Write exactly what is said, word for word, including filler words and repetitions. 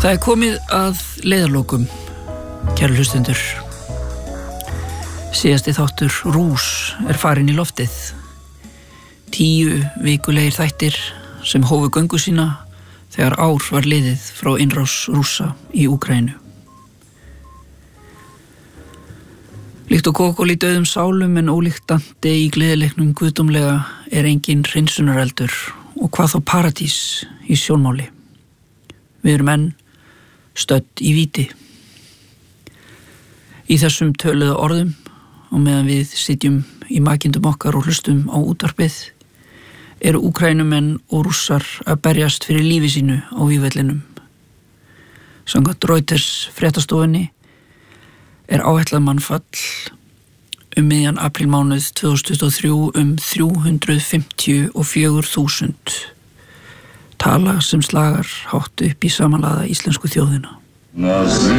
Það er komið að leiðarlokum, kæru hlustendur. Síðasti þáttur Rús er farinn í loftið. Tíu vikulegir þættir sem hófu göngu sína þegar ár var liðið frá innrás Rússa í Úkraínu. Líkt og kókól í dauðum sálum en ólíkt Dante í gleðileiknum guðdómlega er engin hreinsunareldur og hvað þá paradís í sjónmáli. Við erum enn stödd í víti. Í þessum töluðu orðum og meðan við sitjum í makindum okkar og hlustum á útvarpið eru Úkraínumenn og Rússar að berjast fyrir lífi sínu á vígvellinum. Samkvæmt Reuters fréttastofunni er áætlað mannfall um miðjan aprílmánuð tvö þúsund tuttugu og þrjú um þrjú hundruð fimmtíu og fjögur þúsund. Tala sem slagar hátt upp í samanlaða íslensku þjóðina.